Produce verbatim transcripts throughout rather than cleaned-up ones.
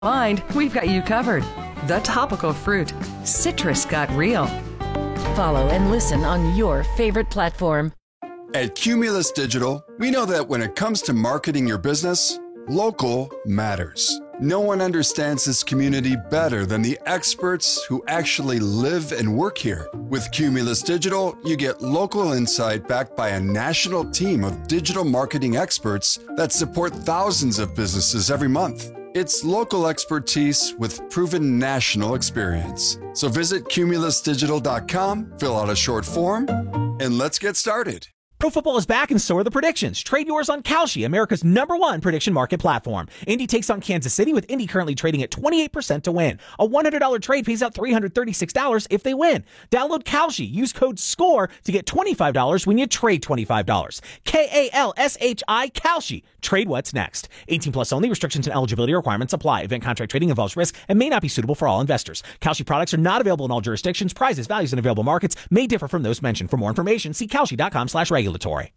Mind, we've got you covered. The topical fruit. Citrus got real. Follow and listen on your favorite platform. At Cumulus Digital, we know that when it comes to marketing your business, local matters. No one understands this community better than the experts who actually live and work here. With Cumulus Digital, you get local insight backed by a national team of digital marketing experts that support thousands of businesses every month. It's local expertise with proven national experience. So visit cumulus digital dot com, fill out a short form, and let's get started. Pro football is back and so are the predictions. Trade yours on Kalshi, America's number one prediction market platform. Indy takes on Kansas City with Indy currently trading at twenty-eight percent to win. A one hundred dollars trade pays out three hundred thirty-six dollars if they win. Download Kalshi. Use code SCORE to get twenty-five dollars when you trade twenty-five dollars. K A L S H I, Kalshi. Trade what's next. eighteen plus only. Restrictions and eligibility requirements apply. Event contract trading involves risk and may not be suitable for all investors. Kalshi products are not available in all jurisdictions. Prices, values, and available markets may differ from those mentioned. For more information, see kalshi dot com slash regulatory.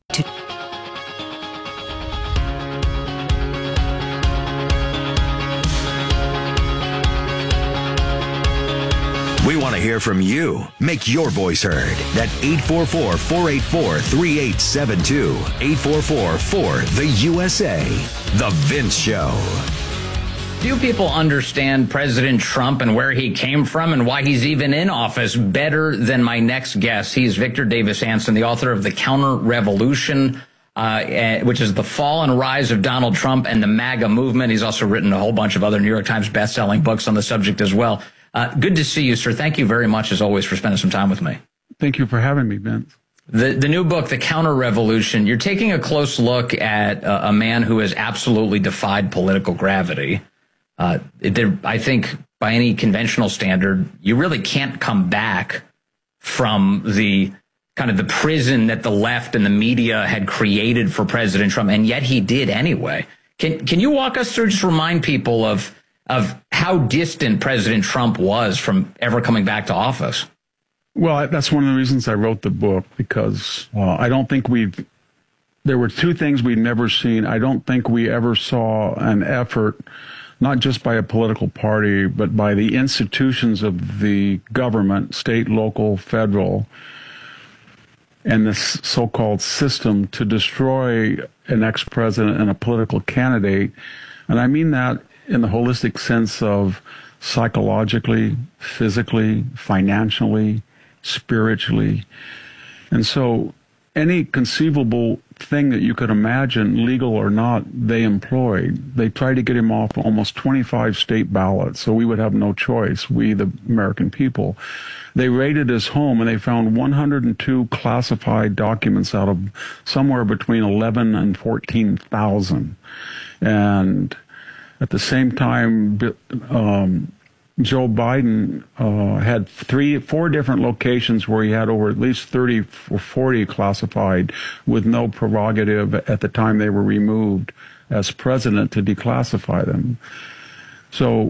We want to hear from you. Make your voice heard. At eight four four, four eight four, three eight seven two. eight four four, four, the U S A. The Vince Show. Few people understand President Trump and where he came from and why he's even in office better than my next guest. He's Victor Davis Hanson, the author of The Counter Revolution, uh, which is the fall and rise of Donald Trump and the MAGA movement. He's also written a whole bunch of other New York Times best-selling books on the subject as well. Uh, good to see you, sir. Thank you very much, as always, for spending some time with me. Thank you for having me, Vince. The the new book, The Counter Revolution, you're taking a close look at uh, a man who has absolutely defied political gravity. Uh, there, I think by any conventional standard, you really can't come back from the kind of the prison that the left and the media had created for President Trump, and yet he did anyway. Can can you walk us through, just remind people of of how distant President Trump was from ever coming back to office? Well, that's one of the reasons I wrote the book, because uh, I don't think we've, there were two things we'd never seen. I don't think we ever saw an effort, not just by a political party, but by the institutions of the government, state, local, federal, and this so-called system to destroy an ex-president and a political candidate. And I mean that in the holistic sense of psychologically, physically, financially, spiritually. And so any conceivable thing that you could imagine, legal or not, they employed. They tried to get him off almost twenty-five state ballots, so we would have no choice, we the American people. They raided his home and they found one hundred two classified documents out of somewhere between eleven and fourteen thousand. And at the same time, um, Joe Biden uh, had three, four different locations where he had over at least thirty or forty classified with no prerogative at the time they were removed as president to declassify them. So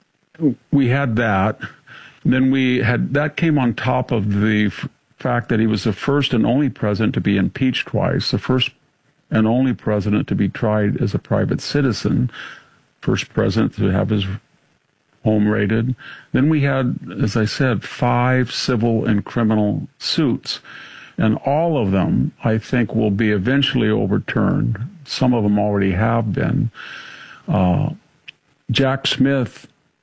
we had that. Then we had, that came on top of the f- fact that he was the first and only president to be impeached twice, the first and only president to be tried as a private citizen, first president to have his home raided. Then we had, as I said, five civil and criminal suits. And all of them, I think, will be eventually overturned. Some of them already have been. Uh, Jack Smith,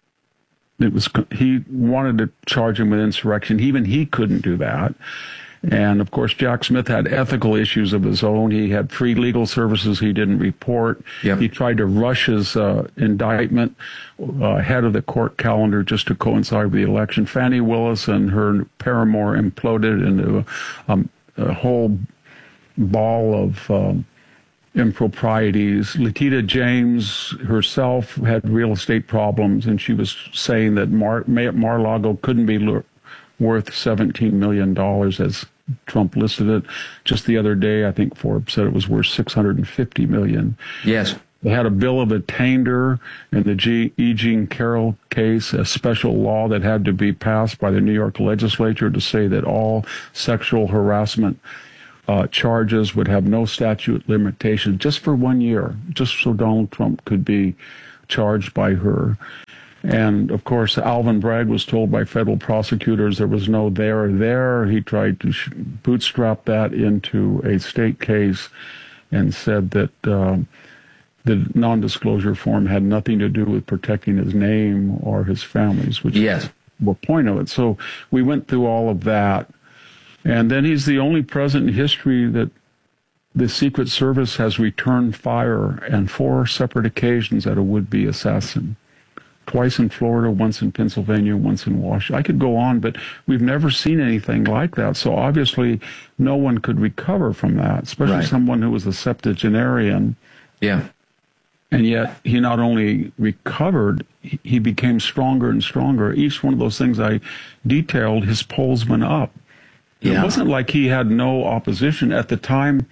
it was he wanted to charge him with insurrection. Even he couldn't do that. And, of course, Jack Smith had ethical issues of his own. He had free legal services he didn't report. Yep. He tried to rush his uh, indictment uh, ahead of the court calendar just to coincide with the election. Fannie Willis and her paramour imploded into a, um, a whole ball of um, improprieties. Letitia James herself had real estate problems, and she was saying that Mar- Mar-a-Lago couldn't be l- worth seventeen million dollars as Trump listed it. Just the other day, I think Forbes said it was worth six hundred fifty million dollars. Yes. They had a bill of attainder in the G- E. Jean Carroll case, a special law that had to be passed by the New York legislature to say that all sexual harassment uh, charges would have no statute limitation just for one year, just so Donald Trump could be charged by her. And, of course, Alvin Bragg was told by federal prosecutors there was no there there. He tried to sh- bootstrap that into a state case and said that uh, the nondisclosure form had nothing to do with protecting his name or his family's, which yes. is the point of it. So we went through all of that. And then he's the only president in history that the Secret Service has returned fire on four separate occasions at a would-be assassin. Twice in Florida, once in Pennsylvania, once in Washington. I could go on, but we've never seen anything like that. So obviously no one could recover from that, especially right. someone who was a septuagenarian. Yeah. And yet he not only recovered, he became stronger and stronger. Each one of those things I detailed, his polls went up. Yeah. It wasn't like he had no opposition. At the time,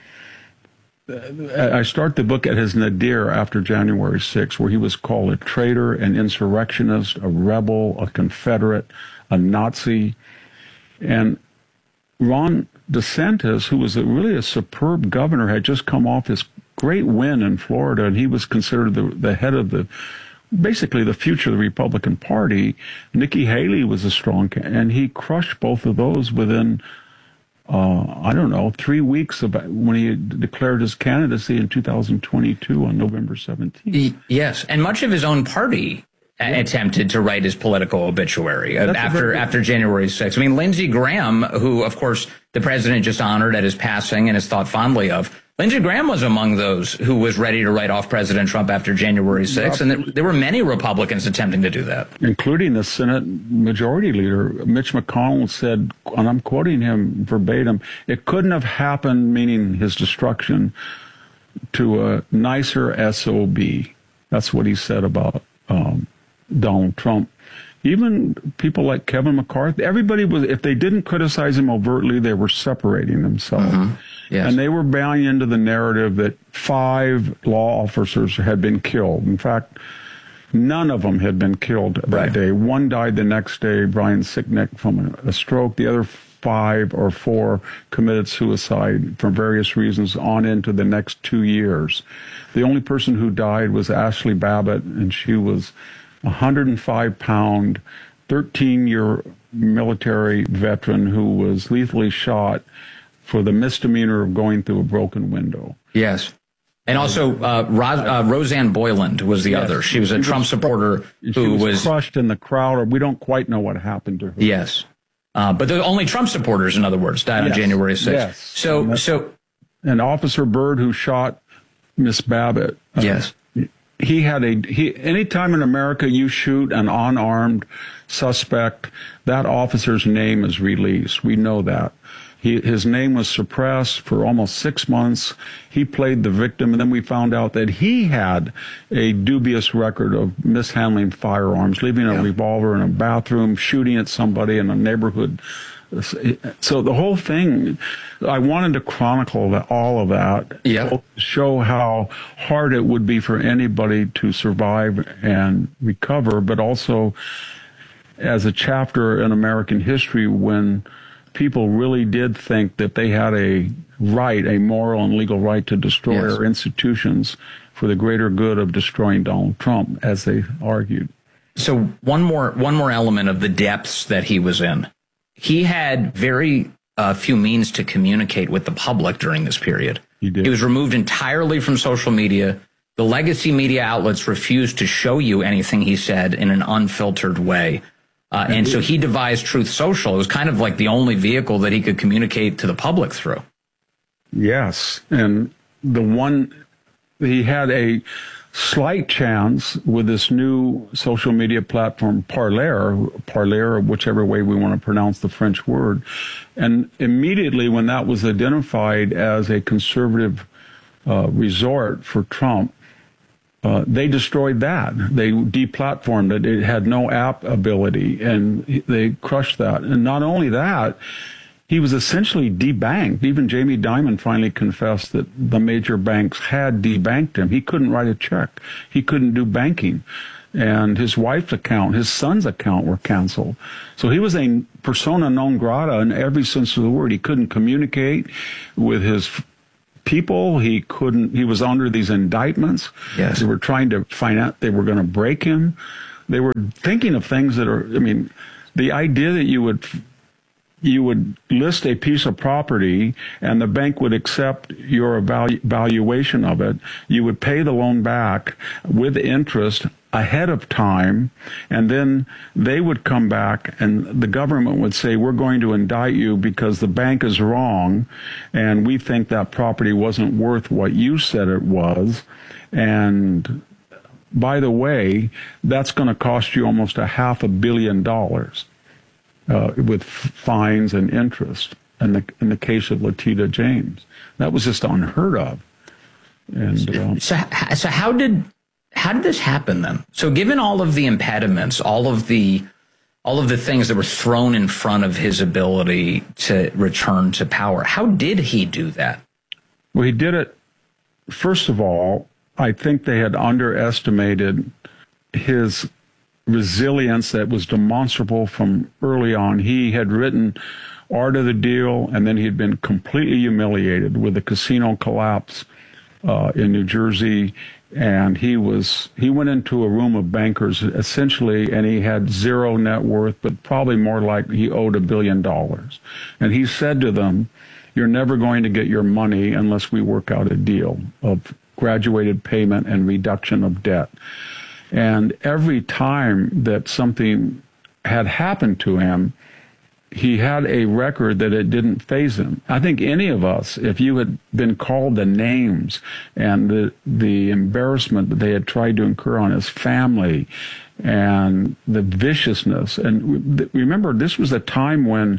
I start the book at his nadir after January sixth, where he was called a traitor, an insurrectionist, a rebel, a Confederate, a Nazi. And Ron DeSantis, who was a, really a superb governor, had just come off his great win in Florida, and he was considered the, the head of the, basically the future of the Republican Party. Nikki Haley was a strong, and he crushed both of those within, uh, I don't know, three weeks of when he declared his candidacy in two thousand twenty-two on November seventeenth. Yes, and much of his own party yeah. attempted to write his political obituary That's after after January sixth. I mean, Lindsey Graham, who, of course, the president just honored at his passing and is thought fondly of, Lindsey Graham was among those who was ready to write off President Trump after January sixth, and there, there were many Republicans attempting to do that. Including the Senate Majority Leader. Mitch McConnell said, and I'm quoting him verbatim, it couldn't have happened, meaning his destruction, to a nicer S O B. That's what he said about um, Donald Trump. Even people like Kevin McCarthy, everybody was, if they didn't criticize him overtly, they were separating themselves. Mm-hmm. Yes. And they were buying into the narrative that five law officers had been killed. In fact, none of them had been killed that right. day. One died the next day, Brian Sicknick, from a stroke. The other five or four committed suicide for various reasons on into the next two years. The only person who died was Ashley Babbitt, and she was a one hundred five pound, thirteen-year military veteran who was lethally shot for the misdemeanor of going through a broken window. Yes. And also, uh, Ros- uh, Roseanne Boyland was the yes. other. She was a she Trump was, supporter who she was, was crushed in the crowd, or we don't quite know what happened to her. Yes. Uh, but the only Trump supporters, in other words, died yes. on January sixth. Yes. So, and so, and Officer Byrd, who shot Miss Babbitt. Uh, yes. He had a, he, anytime in America you shoot an unarmed suspect, that officer's name is released. We know that. He, his name was suppressed for almost six months. He played the victim, and then we found out that he had a dubious record of mishandling firearms, leaving a yeah. revolver in a bathroom, shooting at somebody in a neighborhood. So the whole thing, I wanted to chronicle that, all of that, yeah. show how hard it would be for anybody to survive and recover, but also as a chapter in American history when people really did think that they had a right, a moral and legal right to destroy yes. our institutions for the greater good of destroying Donald Trump, as they argued. So one more, one more element of the depths that he was in. He had very uh, few means to communicate with the public during this period. He did. He was removed entirely from social media. The legacy media outlets refused to show you anything he said in an unfiltered way. Uh, and so he devised Truth Social. It was kind of like the only vehicle that he could communicate to the public through. Yes. And the one, he had a slight chance with this new social media platform, Parler, Parler, whichever way we want to pronounce the French word. And immediately when that was identified as a conservative uh, resort for Trump, Uh, they destroyed that. They deplatformed it. It had no app ability, and they crushed that. And not only that, he was essentially debanked. Even Jamie Dimon finally confessed that the major banks had debanked him. He couldn't write a check. He couldn't do banking. And his wife's account, his son's account were canceled. So he was a persona non grata in every sense of the word. He couldn't communicate with his people. He couldn't, he was under these indictments. Yes. They were trying to find out, they were going to break him. They were thinking of things that are, I mean, the idea that you would, you would list a piece of property and the bank would accept your evalu- valuation of it. You would pay the loan back with interest ahead of time, and then they would come back and the government would say, we're going to indict you because the bank is wrong and we think that property wasn't worth what you said it was. And by the way, that's going to cost you almost a half a billion dollars uh, with fines and interest in the, in the case of Letitia James. That was just unheard of. And um, so, so how did how did this happen then? So given all of the impediments, all of the all of the things that were thrown in front of his ability to return to power, how did he do that? Well, he did it, first of all, I think they had underestimated his resilience that was demonstrable from early on. He had written Art of the Deal, and then he had been completely humiliated with the casino collapse uh, in New Jersey. And he was, he went into a room of bankers essentially, and he had zero net worth, but probably more like he owed a billion dollars. And he said to them, you're never going to get your money unless we work out a deal of graduated payment and reduction of debt. And every time that something had happened to him, he had a record that it didn't faze him. I think any of us, if you had been called the names and the the embarrassment that they had tried to incur on his family and the viciousness, and remember, this was a time when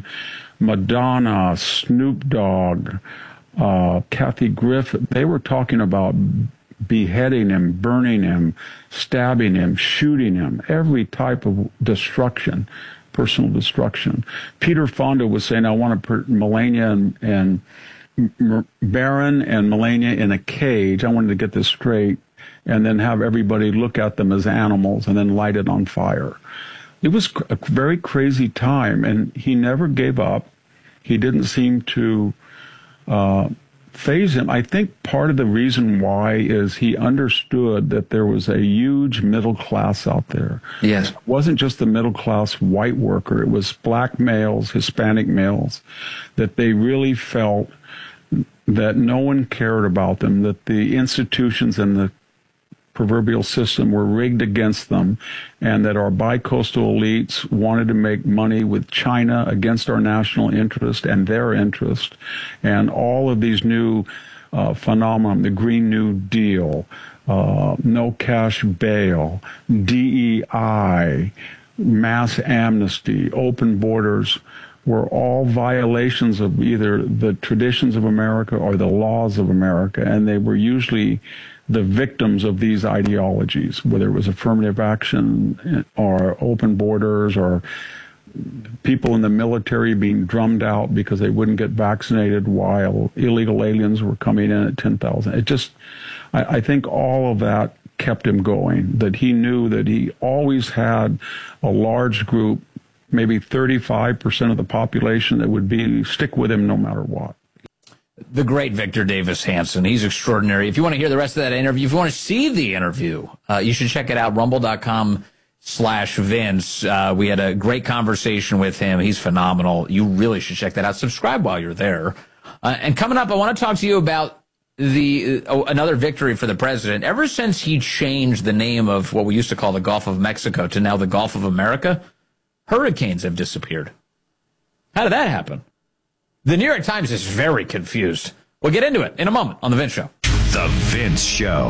Madonna, Snoop Dogg, uh, Kathy Griffin, they were talking about beheading him, burning him, stabbing him, shooting him, every type of destruction. Personal destruction. Peter Fonda was saying, I want to put Melania and, and M- Barron and Melania in a cage. I wanted to get this straight, and then have everybody look at them as animals and then light it on fire. It was a very crazy time, and he never gave up. He didn't seem to uh, faze him. I think part of the reason why is he understood that there was a huge middle class out there. Yes. It wasn't just the middle class white worker. It was black males, Hispanic males, that they really felt that no one cared about them, that the institutions and the proverbial system were rigged against them, and that our bi-coastal elites wanted to make money with China against our national interest and their interest, and all of these new uh, phenomena, the Green New Deal, uh, no cash bail, D E I, mass amnesty, open borders, were all violations of either the traditions of America or the laws of America, and they were usually the victims of these ideologies, whether it was affirmative action or open borders or people in the military being drummed out because they wouldn't get vaccinated while illegal aliens were coming in at ten thousand. It just, I, I think all of that kept him going, that he knew that he always had a large group, maybe thirty-five percent of the population that would be stick with him no matter what. The great Victor Davis Hanson. He's extraordinary. If you want to hear the rest of that interview, if you want to see the interview, uh, you should check it out, rumble.com slash Vince. Uh, we had a great conversation with him. He's phenomenal. You really should check that out. Subscribe while you're there. Uh, and coming up, I want to talk to you about the uh, another victory for the president. Ever since he changed the name of what we used to call the Gulf of Mexico to now the Gulf of America, hurricanes have disappeared. How did that happen? The New York Times is very confused. We'll get into it in a moment on The Vince Show. The Vince Show.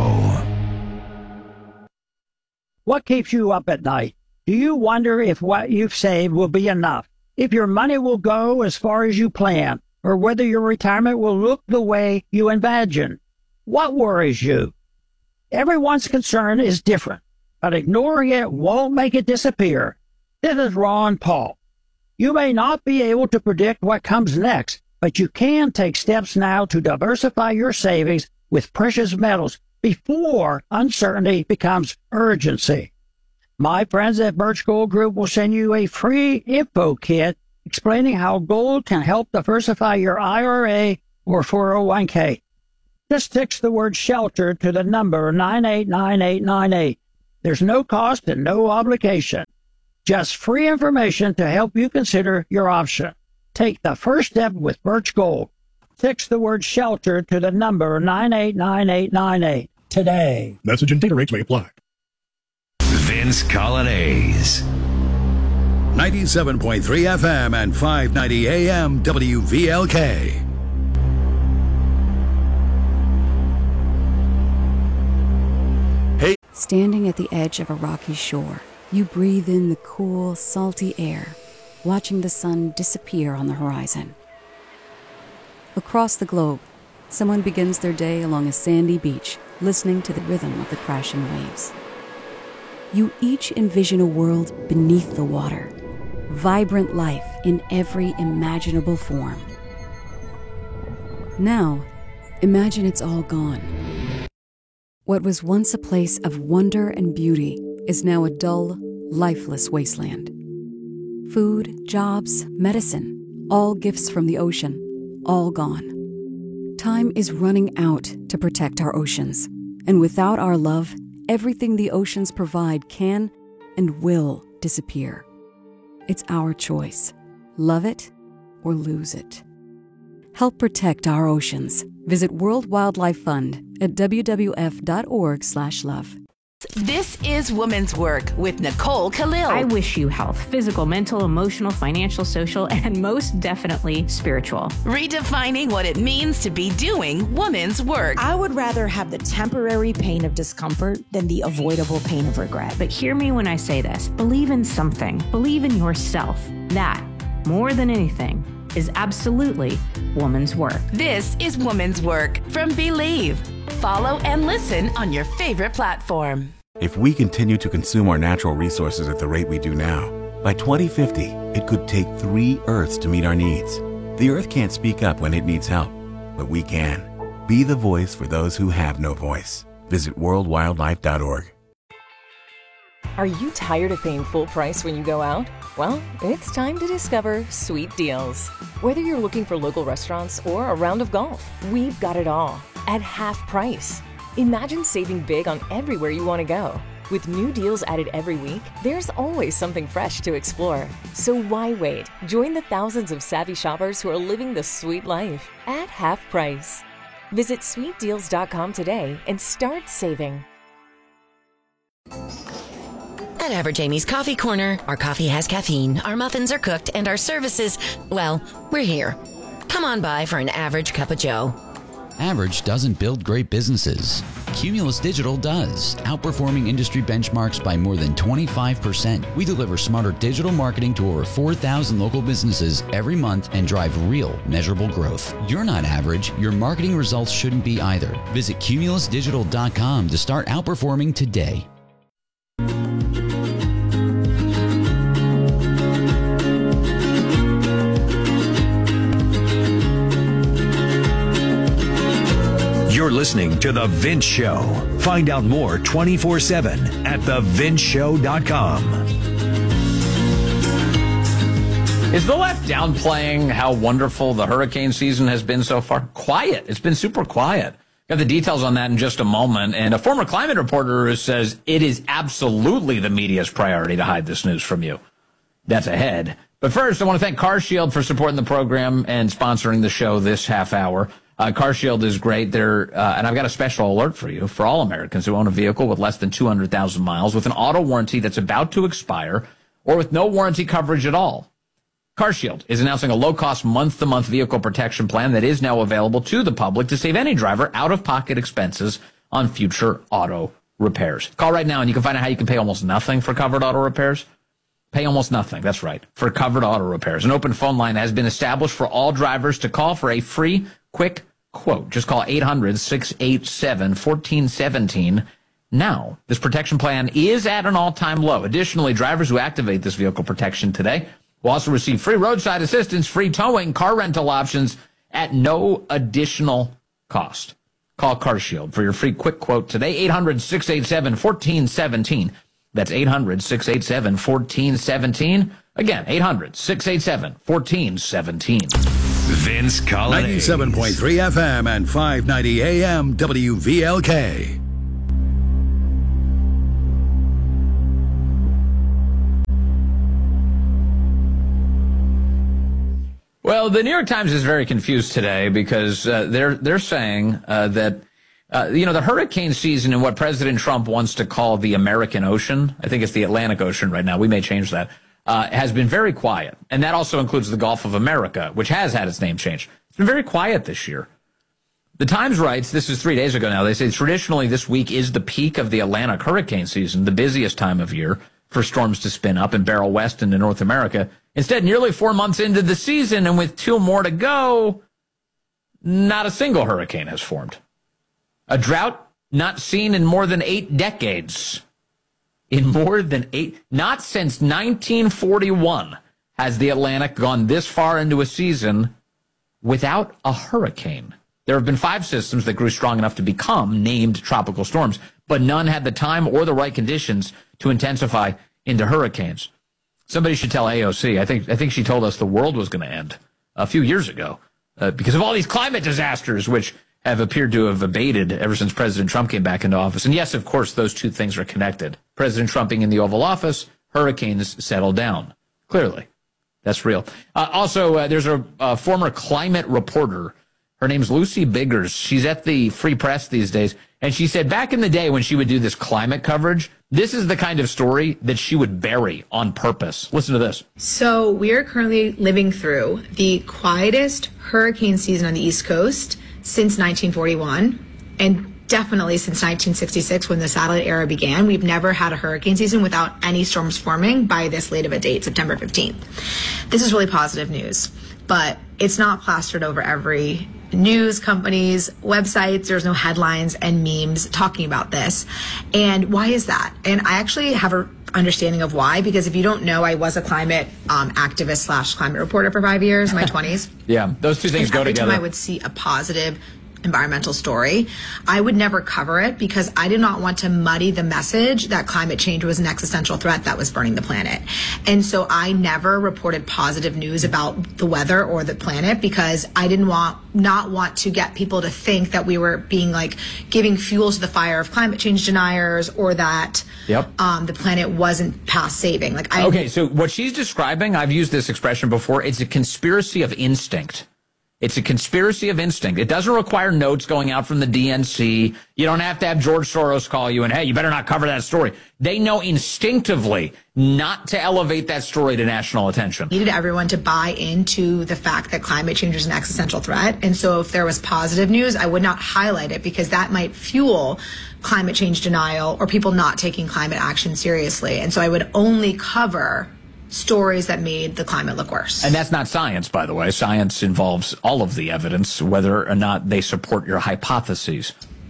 What keeps you up at night? Do you wonder if what you've saved will be enough? If your money will go as far as you plan? Or whether your retirement will look the way you imagine? What worries you? Everyone's concern is different, but ignoring it won't make it disappear. This is Ron Paul. You may not be able to predict what comes next, but you can take steps now to diversify your savings with precious metals before uncertainty becomes urgency. My friends at Birch Gold Group will send you a free info kit explaining how gold can help diversify your I R A or four oh one k. Just text the word shelter to the number nine eight nine eight nine eight. There's no cost and no obligation. Just free information to help you consider your option. Take the first step with Birch Gold. Text the word shelter to the number nine eight nine eight nine eight today. Message and data rates may apply. Vince Colonnese. ninety-seven point three F M and five ninety A M W V L K. Hey. Standing at the edge of a rocky shore, you breathe in the cool, salty air, watching the sun disappear on the horizon. Across the globe, someone begins their day along a sandy beach, listening to the rhythm of the crashing waves. You each envision a world beneath the water, vibrant life in every imaginable form. Now, imagine it's all gone. What was once a place of wonder and beauty is now a dull, lifeless wasteland. Food, jobs, medicine, all gifts from the ocean, all gone. Time is running out to protect our oceans, and without our love, everything the oceans provide can and will disappear. It's our choice. Love it or lose it. Help protect our oceans. Visit World Wildlife Fund at w w f dot org slash love. This is Woman's Work with Nicole Khalil. I wish you health, physical, mental, emotional, financial, social, and most definitely spiritual. Redefining what it means to be doing woman's work. I would rather have the temporary pain of discomfort than the avoidable pain of regret. But hear me when I say this. Believe in something. Believe in yourself. That, more than anything, is absolutely woman's work. This is Woman's Work from Believe. Follow and listen on your favorite platform. If we continue to consume our natural resources at the rate we do now, by twenty fifty, it could take three Earths to meet our needs. The Earth can't speak up when it needs help, but we can. Be the voice for those who have no voice. Visit world wildlife dot org. Are you tired of paying full price when you go out? Well, it's time to discover Sweet Deals. Whether you're looking for local restaurants or a round of golf, we've got it all at half price. Imagine saving big on everywhere you want to go. With new deals added every week, there's always something fresh to explore. So why wait? Join the thousands of savvy shoppers who are living the sweet life at half price. Visit sweet deals dot com today and start saving. At Average Amy's Coffee Corner, our coffee has caffeine, our muffins are cooked, and our services, well, we're here. Come on by for an average cup of joe. Average doesn't build great businesses. Cumulus Digital does, outperforming industry benchmarks by more than twenty-five percent. We deliver smarter digital marketing to over four thousand local businesses every month and drive real, measurable growth. You're not average. Your marketing results shouldn't be either. Visit cumulus digital dot com to start outperforming today. You're listening to The Vince Show. Find out more twenty-four seven at the vince show dot com. Is the left downplaying how wonderful the hurricane season has been so far? Quiet. It's been super quiet. Got the details on that in just a moment. And a former climate reporter who says it is absolutely the media's priority to hide this news from you. That's ahead. But first, I want to thank CarShield for supporting the program and sponsoring the show this half hour. Uh, CarShield is great. They're, uh, and I've got a special alert for you for all Americans who own a vehicle with less than two hundred thousand miles with an auto warranty that's about to expire or with no warranty coverage at all. CarShield is announcing a low-cost month-to-month vehicle protection plan that is now available to the public to save any driver out-of-pocket expenses on future auto repairs. Call right now and you can find out how you can pay almost nothing for covered auto repairs. Pay almost nothing, that's right, for covered auto repairs. An open phone line has been established for all drivers to call for a free, quick quote. Just call eight hundred, six eight seven, one four one seven now. This protection plan is at an all-time low. Additionally, drivers who activate this vehicle protection today will also receive free roadside assistance, free towing, car rental options at no additional cost. Call CarShield for your free quick quote today, eight hundred, six eight seven, one four one seven. That's eight hundred, six eight seven, one four one seven. Again, eight hundred, six eight seven, one four one seven. Vince Collins. ninety-seven point three F M and five ninety A M W V L K. Well, the New York Times is very confused today because uh, they're they're saying uh, that uh, you know the hurricane season in what President Trump wants to call the American Ocean, I think it's the Atlantic Ocean right now. We may change that. Uh, has been very quiet, and that also includes the Gulf of America, which has had its name changed. It's been very quiet this year. The Times writes, this is three days ago now, they say traditionally this week is the peak of the Atlantic hurricane season, the busiest time of year for storms to spin up and barrel west into North America. Instead, nearly four months into the season and with two more to go, not a single hurricane has formed. A drought not seen in more than eight decades. In more than eight, not since nineteen forty-one has the Atlantic gone this far into a season without a hurricane. There have been five systems that grew strong enough to become named tropical storms, but none had the time or the right conditions to intensify into hurricanes. Somebody should tell A O C. I think I think she told us the world was going to end a few years ago uh, because of all these climate disasters, which have appeared to have abated ever since President Trump came back into office. And yes, of course, those two things are connected. President Trump being in the Oval Office, hurricanes settle down. Clearly, that's real. Uh, also, uh, there's a, a former climate reporter. Her name's Lucy Biggers. She's at the Free Press these days. And she said back in the day when she would do this climate coverage, this is the kind of story that she would bury on purpose. Listen to this. So we are currently living through the quietest hurricane season on the East Coast since nineteen forty-one, and definitely since nineteen sixty-six when the satellite era began. We've never had a hurricane season without any storms forming by this late of a date, September fifteenth. This is really positive news, but it's not plastered over every news company's websites. There's no headlines and memes talking about this. And why is that? And I actually have a understanding of why, because if you don't know, I was a climate um, activist slash climate reporter for five years in my twenties. Yeah, those two things and go every together. Every time I would see a positive environmental story, I would never cover it because I did not want to muddy the message that climate change was an existential threat that was burning the planet. And so I never reported positive news about the weather or the planet because I didn't want not want to get people to think that we were being like giving fuel to the fire of climate change deniers or that Yep. um, the planet wasn't past saving. Like, I, okay, so what she's describing, I've used this expression before, it's a conspiracy of instinct. It's a conspiracy of instinct. It doesn't require notes going out from the D N C. You don't have to have George Soros call you and, hey, you better not cover that story. They know instinctively not to elevate that story to national attention. Needed everyone to buy into the fact that climate change is an existential threat. And so if there was positive news, I would not highlight it because that might fuel climate change denial or people not taking climate action seriously. And so I would only cover stories that made the climate look worse. And that's not science, by the way. Science involves all of the evidence, whether or not they support your hypotheses.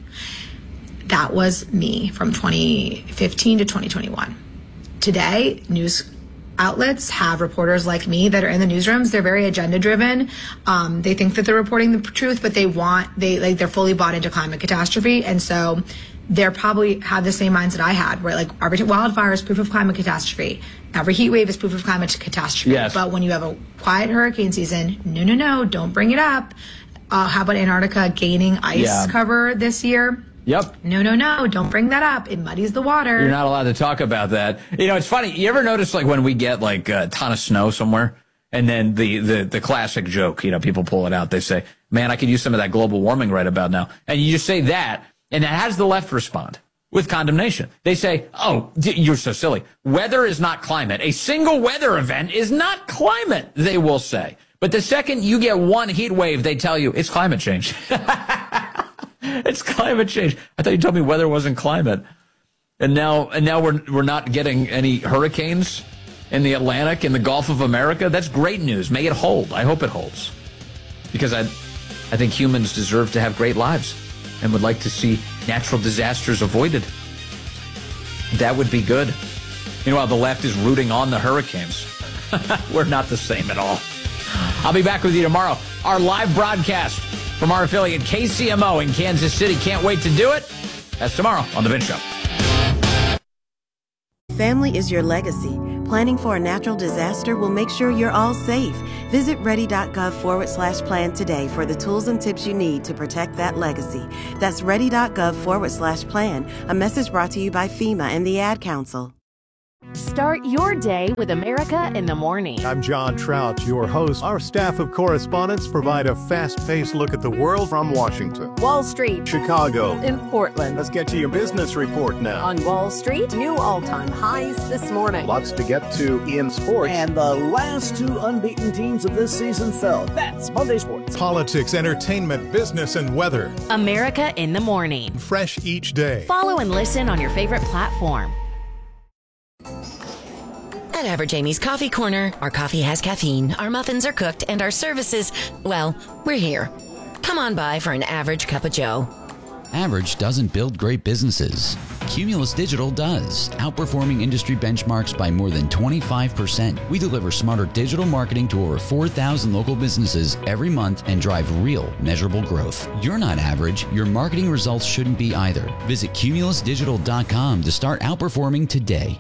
That was me from twenty fifteen to twenty twenty-one. Today, news outlets have reporters like me that are in the newsrooms. They're very agenda driven. Um, they think that they're reporting the truth, but they want, they like, they're fully bought into climate catastrophe. And so they're probably have the same mindset I had, where like every wildfire is proof of climate catastrophe. Every heat wave is proof of climate catastrophe. Yes. But when you have a quiet hurricane season, no, no, no, don't bring it up. Uh, how about Antarctica gaining ice Yeah. cover this year? Yep. No, no, no, don't bring that up. It muddies the water. You're not allowed to talk about that. You know, it's funny. You ever notice, like, when we get, like, a ton of snow somewhere, and then the, the, the classic joke, you know, people pull it out. They say, man, I could use some of that global warming right about now. And you just say that, and how does the left respond? With condemnation. They say, oh, you're so silly. Weather is not climate. A single weather event is not climate, they will say. But the second you get one heat wave, they tell you it's climate change. It's climate change. I thought you told me weather wasn't climate. And now and now we're we're not getting any hurricanes in the Atlantic, in the Gulf of America. That's great news. May it hold. I hope it holds. Because I I think humans deserve to have great lives and would like to see natural disasters avoided. That would be good. Meanwhile, the left is rooting on the hurricanes. We're not the same at all. I'll be back with you tomorrow. Our live broadcast from our affiliate K C M O in Kansas City. Can't wait to do it. That's tomorrow on The Vince Show. Family is your legacy. Planning for a natural disaster will make sure you're all safe. Visit ready.gov forward slash plan today for the tools and tips you need to protect that legacy. That's ready.gov forward slash plan. A message brought to you by FEMA and the Ad Council. Start your day with America in the Morning. I'm John Trout, your host. Our staff of correspondents provide a fast-paced look at the world from Washington, Wall Street, Chicago, in Portland. Let's get to your business report now. On Wall Street, new all-time highs this morning. Lots to get to in sports. And the last two unbeaten teams of this season fell. That's Monday Sports. Politics, entertainment, business, and weather. America in the Morning. Fresh each day. Follow and listen on your favorite platform. At Average Amy's Coffee Corner, our coffee has caffeine, our muffins are cooked, and our services, well, we're here. Come on by for an average cup of joe. Average doesn't build great businesses. Cumulus Digital does, outperforming industry benchmarks by more than twenty-five percent. We deliver smarter digital marketing to over four thousand local businesses every month and drive real, measurable growth. You're not average. Your marketing results shouldn't be either. Visit cumulus digital dot com to start outperforming today.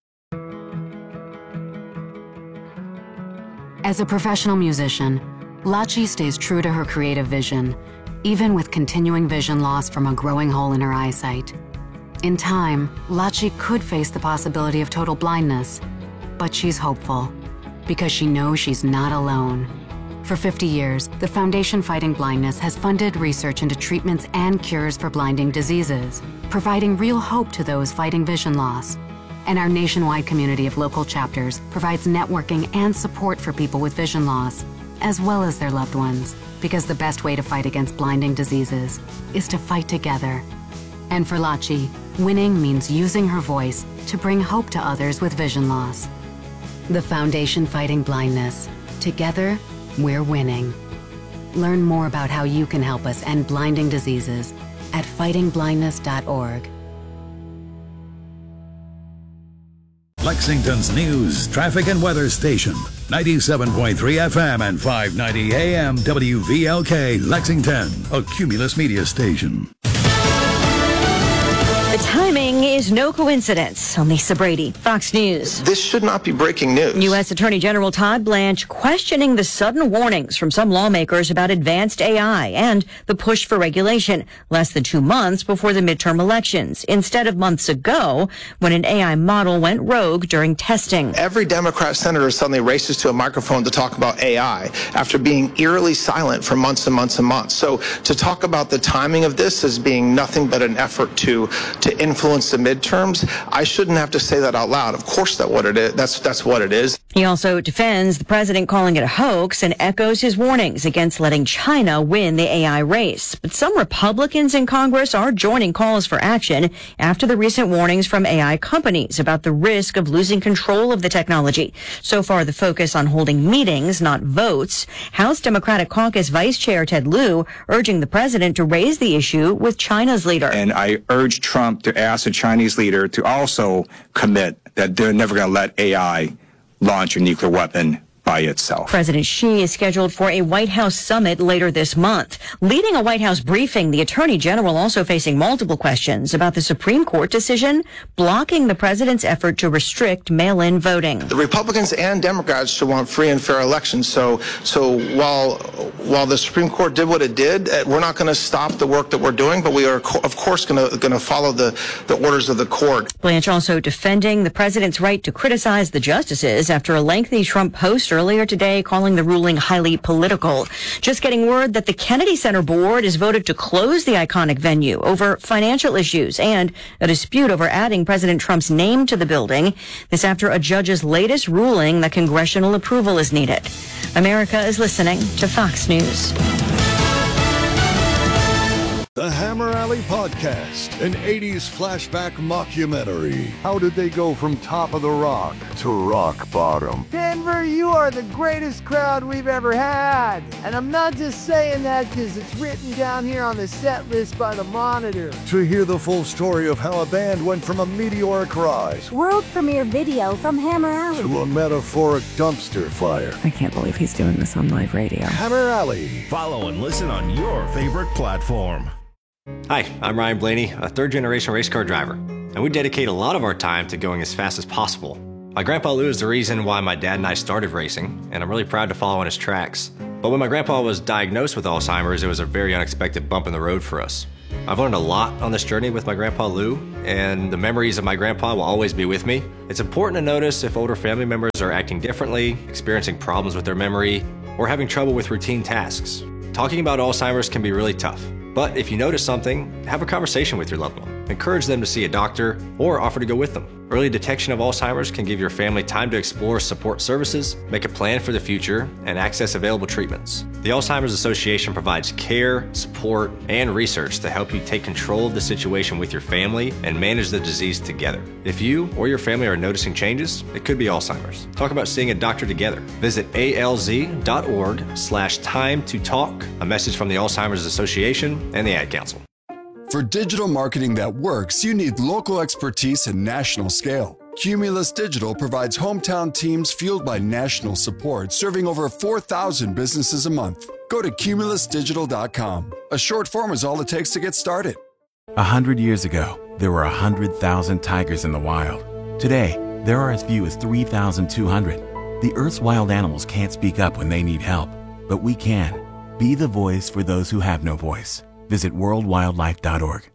As a professional musician, Lachi stays true to her creative vision, even with continuing vision loss from a growing hole in her eyesight. In time, Lachi could face the possibility of total blindness, but she's hopeful because she knows she's not alone. For fifty years, the Foundation Fighting Blindness has funded research into treatments and cures for blinding diseases, providing real hope to those fighting vision loss. And our nationwide community of local chapters provides networking and support for people with vision loss, as well as their loved ones, because the best way to fight against blinding diseases is to fight together. And for Lachi, winning means using her voice to bring hope to others with vision loss. The Foundation Fighting Blindness. Together, we're winning. Learn more about how you can help us end blinding diseases at fighting blindness dot org. Lexington's news, traffic, and weather station. ninety-seven point three F M and five ninety A M W V L K, Lexington, a Cumulus media station. The timing is no coincidence. I'm Lisa Brady, Fox News. This should not be breaking news. U S Attorney General Todd Blanche questioning the sudden warnings from some lawmakers about advanced A I and the push for regulation less than two months before the midterm elections, instead of months ago when an A I model went rogue during testing. Every Democrat senator suddenly races to a microphone to talk about A I after being eerily silent for months and months and months. So to talk about the timing of this as being nothing but an effort to to influence the midterms, I shouldn't have to say that out loud. Of course that's what it is. That's that's what it is. He also defends the president calling it a hoax and echoes his warnings against letting China win the A I race. But some Republicans in Congress are joining calls for action after the recent warnings from A I companies about the risk of losing control of the technology. So far, the focus on holding meetings, not votes. House Democratic Caucus Vice Chair Ted Lieu urging the president to raise the issue with China's leader. And I urge Trump to ask the Chinese leader to also commit that they're never going to let A I launch a nuclear weapon by itself. President Xi is scheduled for a White House summit later this month. Leading a White House briefing, the Attorney General also facing multiple questions about the Supreme Court decision blocking the president's effort to restrict mail-in voting. The Republicans and Democrats should want free and fair elections. So, so while while the Supreme Court did what it did, we're not going to stop the work that we're doing, but we are, of course, going to going to follow the the orders of the court. Blanche also defending the president's right to criticize the justices after a lengthy Trump post earlier today calling the ruling highly political. Just getting word that the Kennedy Center board has voted to close the iconic venue over financial issues and a dispute over adding President Trump's name to the building. This after a judge's latest ruling that congressional approval is needed. America is listening to Fox News. The Hammer Alley Podcast, an eighties flashback mockumentary. How did they go from top of the rock to rock bottom? Denver, you are the greatest crowd we've ever had. And I'm not just saying that because it's written down here on the set list by the Monitor. To hear the full story of how a band went from a meteoric rise, world premiere video from Hammer Alley, to a metaphoric dumpster fire. I can't believe he's doing this on live radio. Hammer Alley. Follow and listen on your favorite platform. Hi, I'm Ryan Blaney, a third-generation race car driver, and we dedicate a lot of our time to going as fast as possible. My Grandpa Lou is the reason why my dad and I started racing, and I'm really proud to follow in his tracks. But when my grandpa was diagnosed with Alzheimer's, it was a very unexpected bump in the road for us. I've learned a lot on this journey with my Grandpa Lou, and the memories of my grandpa will always be with me. It's important to notice if older family members are acting differently, experiencing problems with their memory, or having trouble with routine tasks. Talking about Alzheimer's can be really tough, but if you notice something, have a conversation with your loved one. Encourage them to see a doctor or offer to go with them. Early detection of Alzheimer's can give your family time to explore support services, make a plan for the future, and access available treatments. The Alzheimer's Association provides care, support, and research to help you take control of the situation with your family and manage the disease together. If you or your family are noticing changes, it could be Alzheimer's. Talk about seeing a doctor together. Visit alz.org slash time to talk, a message from the Alzheimer's Association and the Ad Council. For digital marketing that works, you need local expertise and national scale. Cumulus Digital provides hometown teams fueled by national support, serving over four thousand businesses a month. Go to cumulus digital dot com. A short form is all it takes to get started. A hundred years ago, there were a hundred thousand tigers in the wild. Today, there are as few as three thousand two hundred. The Earth's wild animals can't speak up when they need help, but we can. Be the voice for those who have no voice. Visit world wildlife dot org.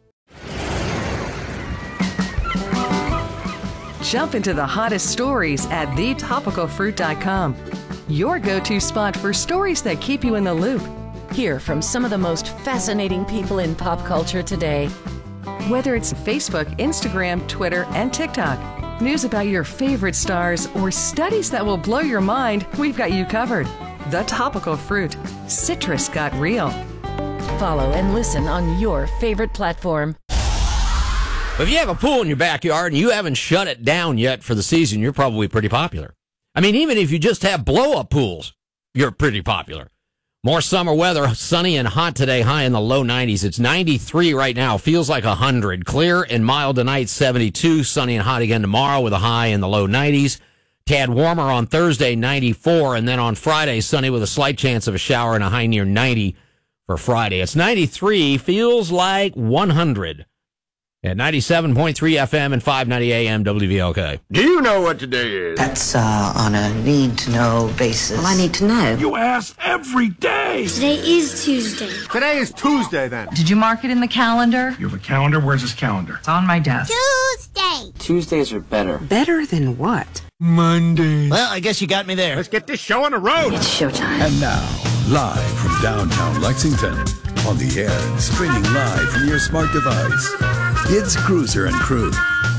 Jump into the hottest stories at the topical fruit dot com. Your go-to spot for stories that keep you in the loop. Hear from some of the most fascinating people in pop culture today. Whether it's Facebook, Instagram, Twitter, and TikTok, news about your favorite stars, or studies that will blow your mind, we've got you covered. The Topical Fruit. Citrus got real. Follow and listen on your favorite platform. If you have a pool in your backyard and you haven't shut it down yet for the season, you're probably pretty popular. I mean, even if you just have blow-up pools, you're pretty popular. More summer weather, sunny and hot today, high in the low nineties. It's ninety-three right now, feels like one hundred. Clear and mild tonight, seventy-two. Sunny and hot again tomorrow with a high in the low nineties. Tad warmer on Thursday, ninety-four. And then on Friday, sunny with a slight chance of a shower and a high near ninety for Friday. It's ninety-three, feels like one hundred. At ninety-seven point three F M and five ninety A M W V L K. Do you know what today is? That's uh, on a need-to-know basis. Well, I need to know. You ask every day. Today is Tuesday. Today is Tuesday, then. Did you mark it in the calendar? You have a calendar? Where's this calendar? It's on my desk. Tuesday. Tuesdays are better. Better than what? Mondays. Well, I guess you got me there. Let's get this show on the road. It's showtime. And now, live from downtown Lexington, on the air and streaming live from your smart device, it's Cruiser and Crew.